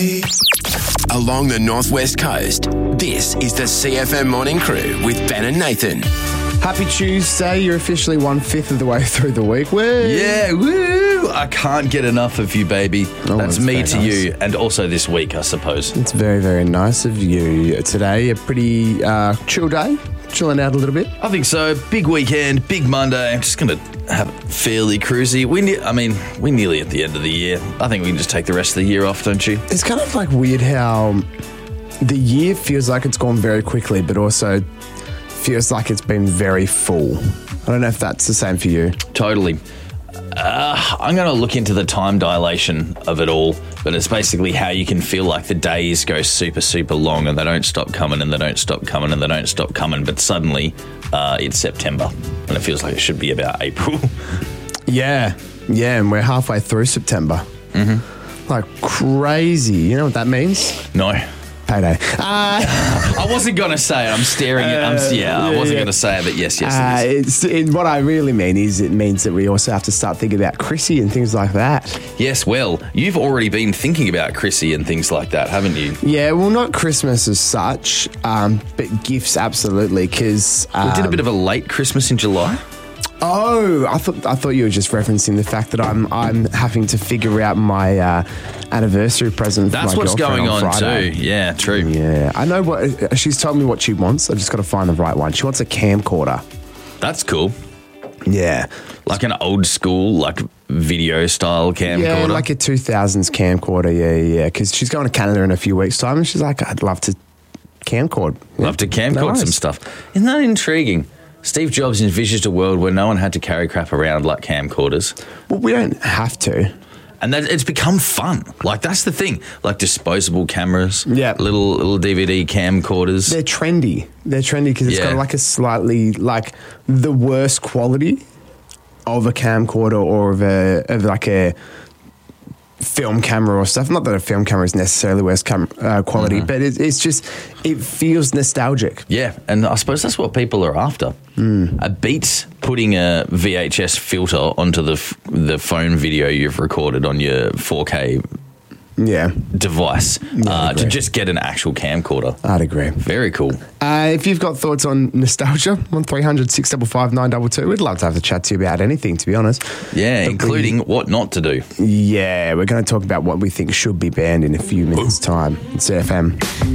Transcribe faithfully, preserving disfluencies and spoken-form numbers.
Along the northwest coast, this is the C F M Morning Crew with Ben and Nathan. Happy Tuesday. You're officially one-fifth of the way through the week. Woo! Yeah, woo! I can't get enough of you, baby. Oh, that's that's me very to nice. you, and also this week, I suppose. It's very, very nice of you. Today, a pretty uh, chill day. Chilling out a little bit. I think so. Big weekend, big Monday. I'm just going to have it fairly cruisy. We, ne- I mean, we're nearly at the end of the year. I think we can just take the rest of the year off, don't you? It's kind of like weird how the year feels like it's gone very quickly, but also feels like it's been very full. I don't know if that's the same for you. Totally. Uh, I'm going to look into the time dilation of it all, but it's basically how you can feel like the days go super, super long and they don't stop coming and they don't stop coming and they don't stop coming, but suddenly uh, it's September and it feels like it should be about April. Yeah. Yeah, and we're halfway through September. Mm-hmm. Like crazy. You know what that means? No. Payday. Uh, I wasn't going to say it. I'm staring at I'm, yeah, yeah, I wasn't yeah. going to say it, but yes, yes, Uh, it is. it's, it, what I really mean is it means that we also have to start thinking about Chrissy and things like that. Yes, well, you've already been thinking about Chrissy and things like that, haven't you? Yeah, well, not Christmas as such, um, but gifts absolutely. Because um, We did a bit of a late Christmas in July. oh, I thought I thought you were just referencing the fact that I'm I'm having to figure out my uh, anniversary present. For That's my what's girlfriend going on, Friday. too. Yeah, true. Yeah, I know what she's told me what she wants. I just got to find the right one. She wants a camcorder. That's cool. Yeah. Like an old school, like video style camcorder. Yeah, like a two thousands camcorder, yeah, yeah. Because she's going to Canada in a few weeks' time, and she's like, I'd love to camcord. Love to camcord Nice. some stuff. Isn't that intriguing? Steve Jobs envisaged a world where no one had to carry crap around like camcorders. Well, we don't have to. And that it's become fun. Like, that's the thing. Like disposable cameras. Yeah. Little little D V D camcorders. They're trendy. They're trendy because it's Yeah. got like a slightly, like the worst quality of a camcorder or of a, of like a film camera or stuff. Not that a film camera is necessarily worst cam- uh, quality, Mm-hmm. but it, it's just, it feels nostalgic. Yeah, and I suppose that's what people are after. Mm. It beats putting a V H S filter onto the f- the phone video you've recorded on your four K Yeah, device Yeah, I uh, to agree. just get an actual camcorder. I'd agree. Very cool. Uh, if you've got thoughts on nostalgia, one three hundred six five five nine two two, we'd love to have a chat to you about anything, to be honest. Yeah, But including what not to do. We, yeah, we're going to talk about what we think should be banned in a few minutes' time. It's C F M.